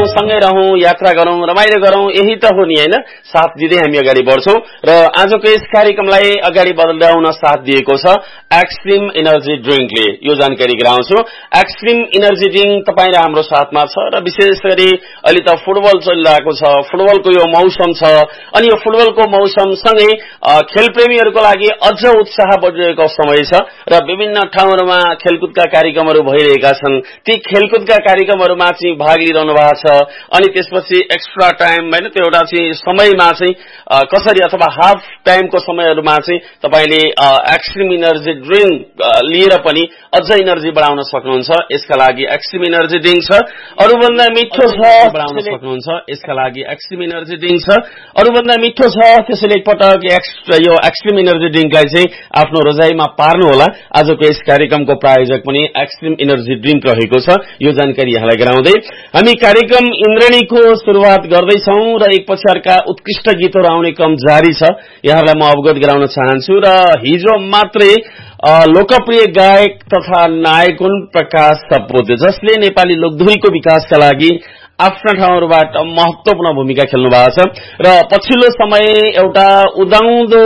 सँगै रहौं, यात्रा गरौं, रमाइलो गरौं, यही त हो नि हैन। साथ दिँदै हामी अगाडि बढ्छौं र आजको यस कार्यक्रमलाई अगाडि बढाउन साथ दिएको छ एक्सट्रिम एनर्जी ड्रिंकले। यो जानकारी गराउँछु। एक्सट्रिम एनर्जी ड्रिंक तपाईं र हाम्रो साथमा छ र विशेष गरी अहिले त फुटबल चलिरहेको छ, फुटबलको यो मौसम छ अनि यो फुटबलको मौसम सँगै खेलप्रेमीहरूको लागि अझ उत्साह बढिरहेको समय छ र विभिन्न ठाउँहरूमा खेलकुदका कार्यक्रमहरू भइरहेका छन्। ती खेलकुदका कार्यक्रमहरूमा चाहिँ भाग लिइरहनु भएको छ अनि त्यसपछि एक्स्ट्रा टाइम हैन त्यो एउटा चाहिँ समयमा चाहिँ कसरी अथवा हाफ टाइमको समयहरूमा चाहिँ तपाईले एक्सट्रिम एनर्जी ड्रिंक लिएर पनि अझ एनर्जी बढाउन सक्नुहुन्छ। यसका लागि एक्सट्रिम एनर्जी ड्रिंक छ, अरूभन्दा मिठो छ, बढाउन सक्नुहुन्छ। यसका लागि एक्सट्रिम एनर्जी ड्रिंक छ, अरूभन्दा मिठो छ। त्यसैले एकपटक यो एक्सट्रिम एनर्जी ड्रिंकलाई चाहिँ आफ्नो रोजाइमा पार्नु होला। आजको यस कार्यक्रमको प्रायोजक पनि एक्सट्रिम एनर्जी ड्रिंक रहेको छ। यो जानकारी यहाँलाई गराउँदै हामी कार्यक्रम इन्द्रणीको सुरुवात गर्दैछौं र एकपछि अर्का उत्कृष्ट गीतहरू आउने क्रम जारी छ। यहाँलाई म अवगत गराउन चाहन्छु र हिजो मात्रै लोकप्रिय गायक तथा नायक हुन् प्रकाश सपुत, जसले नेपाली लोकधुरीको विकासका लागि आफ्ना ठाउँहरूबाट महत्वपूर्ण भूमिका खेल्नु भएको छ र पछिल्लो समय एउटा उदाउँदो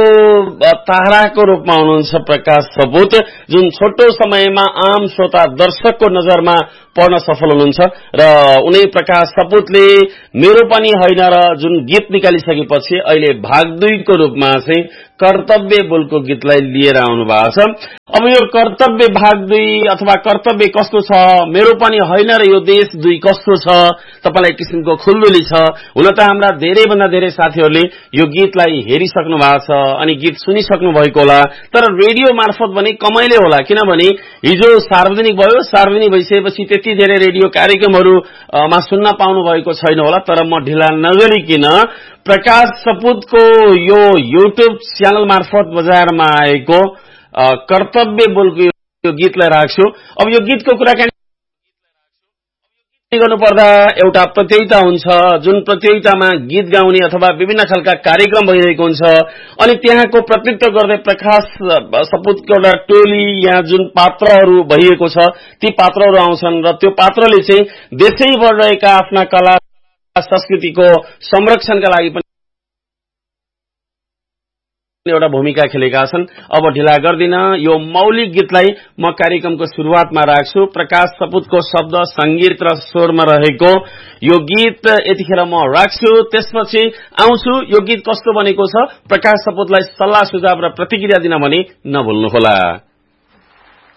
ताराको रूपमा हुनुहुन्छ प्रकाश सपुत, जुन छोटो समयमा आम श्रोता दर्शकको नजरमा पर्न सफल हुनुहुन्छ र उनी प्रकाश सपुतले मेरो पनि होइन र जुन गीत निकालिसकेपछि अहिले भाग 2 को रूपमा चाहिँ कर्तव्य बोलको गीतलाई लिएर आउनु भएको छ। अब यो कर्तव्य भाग 2 अथवा कर्तव्य कस्तो छ, मेरो पनि होइन र यो देश 2 कस्तो छ, तपाईलाई किसिमको खुल्दुली छ। हुन त हाम्रा धेरैभन्दा धेरै साथीहरूले यो गीतलाई हेरिसक्नु भएको छ अनि गीत सुनिसक्नु भएको होला, तर रेडियो मार्फत पनि कमैले होला, किनभने हिजो सार्वजनिक भयो। सार्वजनिक भइसकेपछि त्यति धेरै रेडियो कार्यक्रमहरूमा सुन्न पाउनु भएको छैन होला। तर म ढिला नगरिकन प्रकाश सपुतको यो युट्युब च्यानल मार्फत बजारमा आएको कर्तव्य बोलको यो गीतलाई राख्छु। अब यो गीतको कुराकानी गर्नुपर्दा एउटा प्रतियोगिता हुन्छ, जुन प्रतियोगितामा गीत गाउने अथवा विभिन्न खालका कार्यक्रम भइरहेको हुन्छ अनि त्यहाँको प्रतिनिधित्व गर्दै प्रकाश सपुतको एउटा टोली यहाँ जुन पात्रहरू भइएको छ ती पात्रहरू आउँछन् र त्यो पात्रले चाहिँ देशैभर रहेका आफ्ना कला संस्कृतिको संरक्षणका लागि पनि एउटा भूमिका खेलेका छन्। अब ढिला गर्दिन यो मौलिक गीतलाई म कार्यक्रमको सुरुवातमा राख्छु। प्रकाश सपुतको शब्द संगीत र स्वरमा रहेको यो गीत यतिखेर म राख्छु। त्यसपछि आउँछु यो गीत कस्तो बनेको छ, प्रकाश सपुतलाई सल्लाह सुझाव र प्रतिक्रिया दिन भने नभुल्नुहोला।